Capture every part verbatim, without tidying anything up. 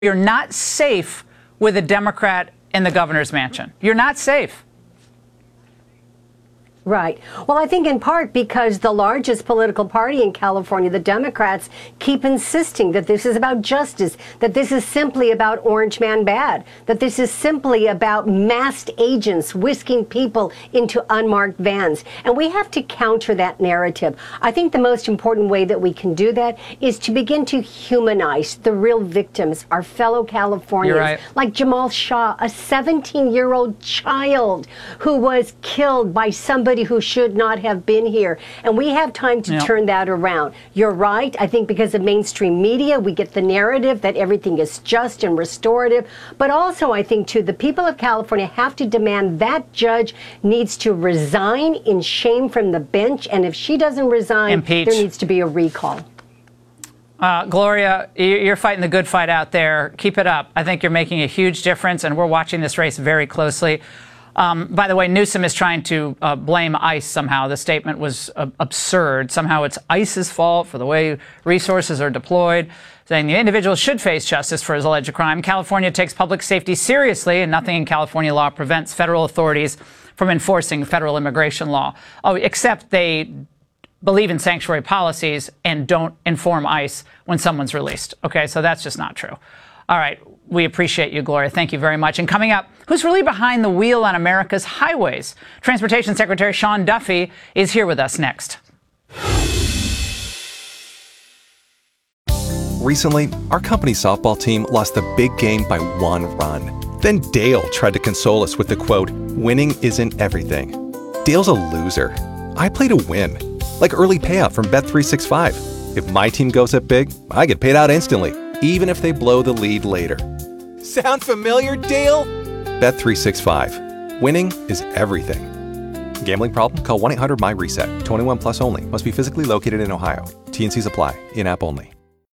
You're not safe with a Democrat in the governor's mansion. You're not safe. Right. Well, I think in part because the largest political party in California, the Democrats, keep insisting that this is about justice, that this is simply about Orange Man Bad, that this is simply about masked agents whisking people into unmarked vans. And we have to counter that narrative. I think the most important way that we can do that is to begin to humanize the real victims, our fellow Californians, You're right. like Jamal Shaw, a seventeen-year-old child who was killed by somebody who should not have been here. And we have time to Yep. turn that around. You're right. I think because of mainstream media, we get the narrative that everything is just and restorative. But also, I think, too, the people of California have to demand that judge needs to resign in shame from the bench. And if she doesn't resign, Impeach. there needs to be a recall. Uh, Gloria, you're fighting the good fight out there. Keep it up. I think you're making a huge difference, and we're watching this race very closely. Um, by the way, Newsom is trying to uh, blame ICE somehow. The statement was uh, absurd. Somehow it's ICE's fault for the way resources are deployed, saying the individual should face justice for his alleged crime. California takes public safety seriously, and nothing in California law prevents federal authorities from enforcing federal immigration law. Oh, except they believe in sanctuary policies and don't inform ICE when someone's released. Okay, so that's just not true. All right, we appreciate you, Gloria. Thank you very much. And coming up, who's really behind the wheel on America's highways? Transportation Secretary Sean Duffy is here with us next. Recently, our company softball team lost the big game by one run. Then Dale tried to console us with the quote, "Winning isn't everything." Dale's a loser. I play to win, like early payout from Bet three sixty-five. If my team goes up big, I get paid out instantly, even if they blow the lead later. Sound familiar, Dale? Bet three sixty-five. Winning is everything. Gambling problem? Call one eight hundred M Y reset. twenty-one plus only. Must be physically located in Ohio. T N Cs apply. In-app only.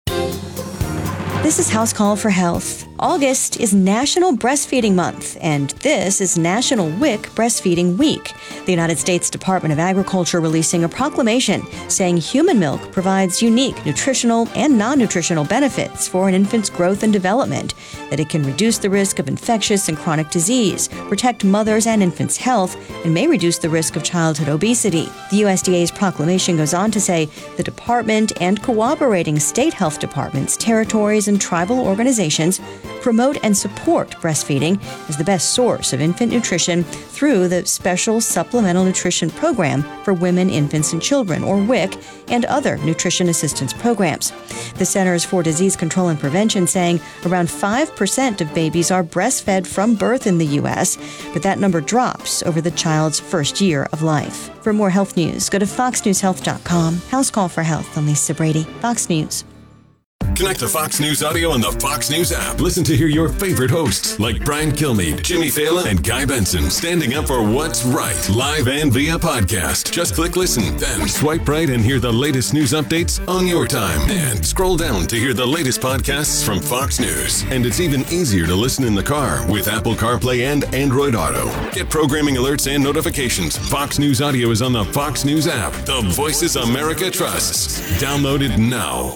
This is House Call for Health. August is National Breastfeeding Month, and this is National W I C Breastfeeding Week. The United States Department of Agriculture releasing a proclamation saying human milk provides unique nutritional and non-nutritional benefits for an infant's growth and development, that it can reduce the risk of infectious and chronic disease, protect mothers' and infants' health, and may reduce the risk of childhood obesity. The U S D A's proclamation goes on to say the department and cooperating state health departments, territories, and tribal organizations promote and support breastfeeding as the best source of infant nutrition through the Special Supplemental Nutrition Program for Women, Infants, and Children, or W I C, and other nutrition assistance programs. The Centers for Disease Control and Prevention saying around five percent of babies are breastfed from birth in the U S, but that number drops over the child's first year of life. For more health news, go to fox news health dot com. House Call for Health. I'm Lisa Brady, Fox News. Connect to Fox News Audio on the Fox News app. Listen to hear your favorite hosts like Brian Kilmeade, Jimmy Fallon, and Guy Benson standing up for what's right, live and via podcast. Just click listen, then swipe right and hear the latest news updates on your time. And scroll down to hear the latest podcasts from Fox News. And it's even easier to listen in the car with Apple CarPlay and Android Auto. Get programming alerts and notifications. Fox News Audio is on the Fox News app. The voices America trusts. Download it now.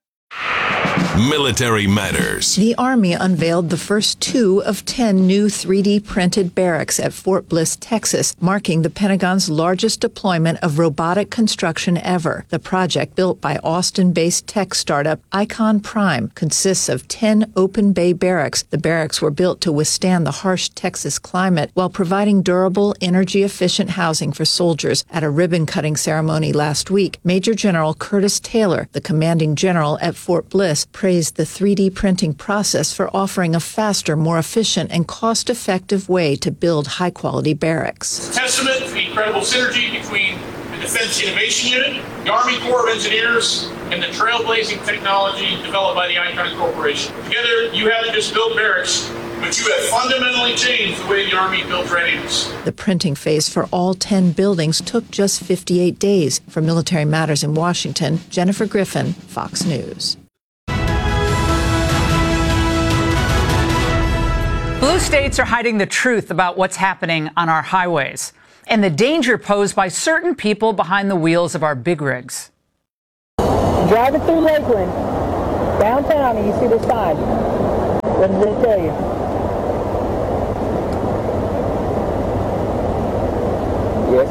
Military Matters. The Army unveiled the first two of ten new three D printed barracks at Fort Bliss, Texas, marking the Pentagon's largest deployment of robotic construction ever. The project, built by Austin-based tech startup Icon Prime, consists of ten open bay barracks. The barracks were built to withstand the harsh Texas climate while providing durable, energy-efficient housing for soldiers. At a ribbon-cutting ceremony last week, Major General Curtis Taylor, the commanding general at Fort Bliss, praised the three D printing process for offering a faster, more efficient, and cost-effective way to build high-quality barracks. Testament to the incredible synergy between the Defense Innovation Unit, the Army Corps of Engineers, and the trailblazing technology developed by the Icon Corporation. Together, you haven't just built barracks, but you have fundamentally changed the way the Army builds readiness. The printing phase for all ten buildings took just fifty-eight days. For Military Matters in Washington, Jennifer Griffin, Fox News. Blue states are hiding the truth about what's happening on our highways and the danger posed by certain people behind the wheels of our big rigs. Driving through Lakeland, downtown, and you see the sign. What did they tell you? Yes.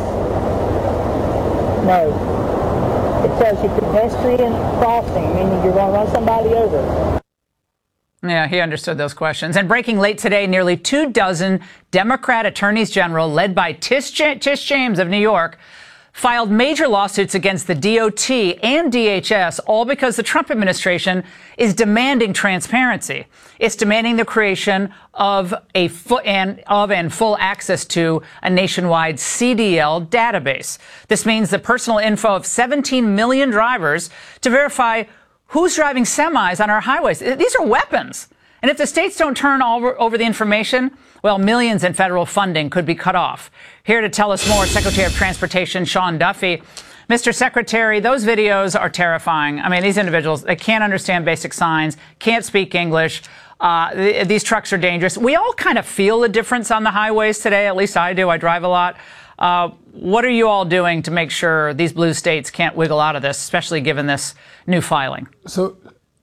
No. It tells you pedestrian crossing, meaning you're going to run somebody over. Yeah, he understood those questions. And breaking late today, nearly two dozen Democrat attorneys general, led by Tish, Tish James of New York, filed major lawsuits against the D O T and D H S, all because the Trump administration is demanding transparency. It's demanding the creation of a fu- and of and full access to a nationwide C D L database. This means the personal info of seventeen million drivers to verify who's driving semis on our highways. These are weapons. And if the states don't turn over, over the information, well, millions in federal funding could be cut off. Here to tell us more, Secretary of Transportation Sean Duffy. Mister Secretary, those videos are terrifying. I mean, these individuals, they can't understand basic signs, can't speak English. Uh, th- these trucks are dangerous. We all kind of feel the difference on the highways today. At least I do. I drive a lot. Uh, what are you all doing to make sure these blue states can't wiggle out of this, especially given this new filing? So,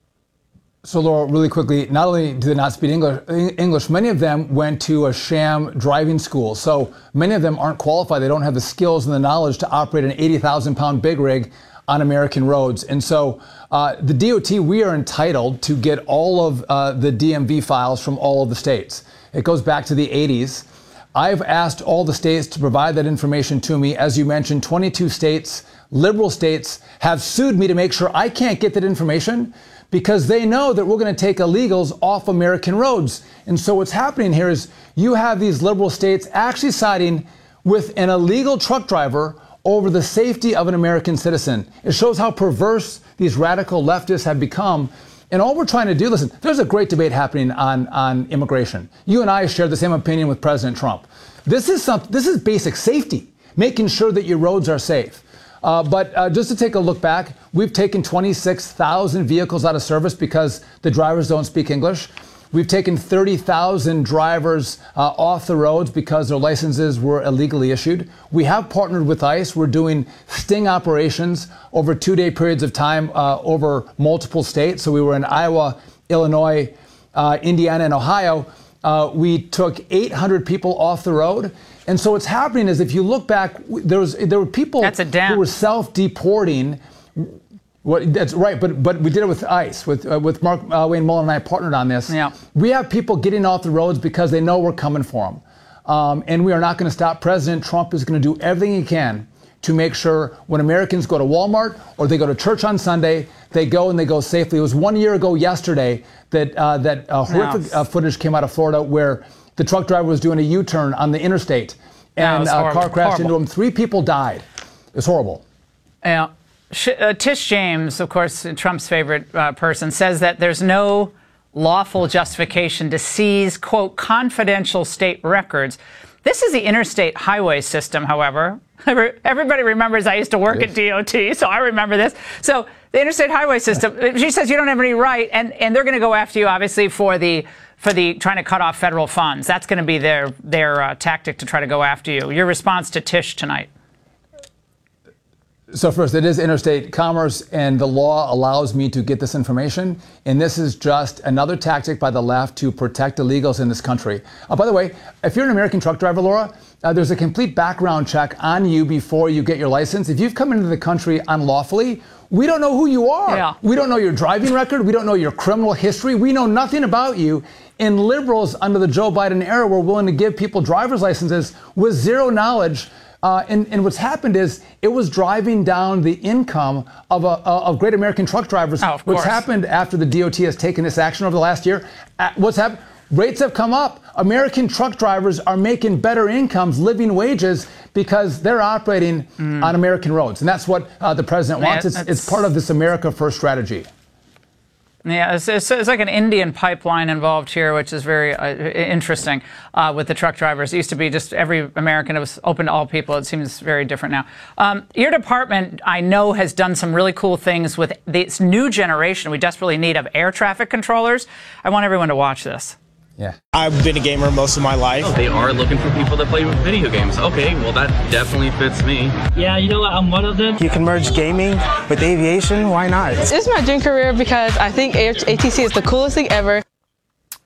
so Laura, really quickly, not only do they not speak English, English, many of them went to a sham driving school. So many of them aren't qualified. They don't have the skills and the knowledge to operate an eighty thousand pound big rig on American roads. And so uh, the D O T, we are entitled to get all of uh, the D M V files from all of the states. It goes back to the eighties. I've asked all the states to provide that information to me. As you mentioned, twenty-two states, liberal states, have sued me to make sure I can't get that information because they know that we're going to take illegals off American roads. And so what's happening here is you have these liberal states actually siding with an illegal truck driver over the safety of an American citizen. It shows how perverse these radical leftists have become. And all we're trying to do, listen, there's a great debate happening on, on immigration. You and I share the same opinion with President Trump. This is some, this is basic safety, making sure that your roads are safe. Uh, but uh, just to take a look back, we've taken twenty-six thousand vehicles out of service because the drivers don't speak English. We've taken thirty thousand drivers uh, off the roads because their licenses were illegally issued. We have partnered with ICE. We're doing sting operations over two-day periods of time uh, over multiple states. So we were in Iowa, Illinois, uh, Indiana, and Ohio. Uh, we took eight hundred people off the road. And so what's happening is if you look back, there was there were people who were self-deporting. What, that's right, but but we did it with ICE, with uh, with Mark uh, Wayne Mullen and I partnered on this. Yeah. We have people getting off the roads because they know we're coming for them. Um, and we are not going to stop. President Trump is going to do everything he can to make sure when Americans go to Walmart or they go to church on Sunday, they go and they go safely. It was one year ago yesterday that uh, that uh, horrific no. uh, footage came out of Florida where the truck driver was doing a U-turn on the interstate and a uh, car crashed horrible. into him. Three people died. It's horrible. Yeah. Uh, Tish James, of course, Trump's favorite uh, person, says that there's no lawful justification to seize, quote, confidential state records. This is the interstate highway system, however. Everybody remembers I used to work yes. at D O T, so I remember this. So the interstate highway system, she says you don't have any right, and, and they're going to go after you, obviously, for the for the trying to cut off federal funds. That's going to be their, their uh, tactic to try to go after you. Your response to Tish tonight? So first, it is interstate commerce, and the law allows me to get this information. And this is just another tactic by the left to protect illegals in this country. Uh, by the way, if you're an American truck driver, Laura, uh, there's a complete background check on you before you get your license. If you've come into the country unlawfully, we don't know who you are. Yeah. We don't know your driving record. We don't know your criminal history. We know nothing about you. And liberals under the Joe Biden era were willing to give people driver's licenses with zero knowledge. Uh, and, and what's happened is it was driving down the income of a, of great American truck drivers. Oh, of what's course. happened after the D O T has taken this action over the last year? Uh, what's happened? Rates have come up. American truck drivers are making better incomes, living wages, because they're operating mm. on American roads. And that's what uh, the president wants. Yeah, it's, it's part of this America First strategy. Yeah, it's, it's, it's like an Indian pipeline involved here, which is very uh, interesting uh, with the truck drivers. It used to be just every American. It was open to all people. It seems very different now. Um, your department, I know, has done some really cool things with this new generation we desperately need of air traffic controllers. I want everyone to watch this. Yeah. I've been a gamer most of my life. Oh, they are looking for people that play video games. Okay, well, that definitely fits me. Yeah, you know what? I'm one of them. You can merge gaming with aviation. Why not? It's my dream career because I think A T C is the coolest thing ever.